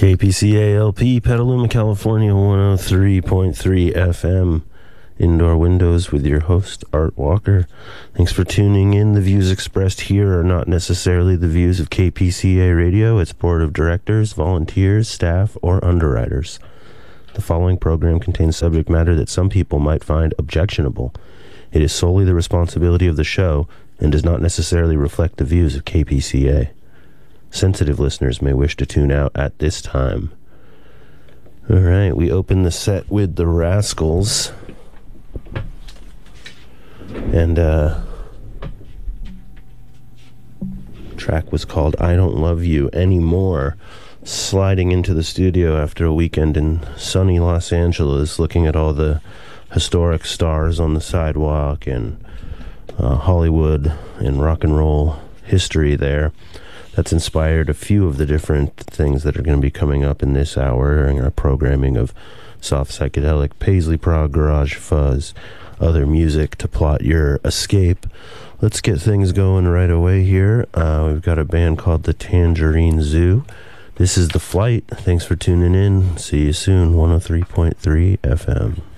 KPCA-LP, Petaluma, California, 103.3 FM. Indoor Windows with your host, Art Walker. Thanks for tuning in. The views expressed here are not necessarily the views of KPCA Radio, its board of directors, volunteers, staff, or underwriters. The following program contains subject matter that some people might find objectionable. It is solely the responsibility of the show and does not necessarily reflect the views of KPCA. Sensitive listeners may wish to tune out at this time. All right, we open the set with the Rascals. And track was called I Don't Love You Anymore. Sliding into the studio after a weekend in sunny Los Angeles, looking at all the historic stars on the sidewalk and Hollywood and rock and roll history there. That's inspired a few of the different things that are going to be coming up in this hour during our programming of soft psychedelic, paisley prog, garage fuzz, other music to plot your escape. Let's get things going right away here. We've got a band called the Tangerine Zoo. This is The Flight. Thanks for tuning in. See you soon. 103.3 FM.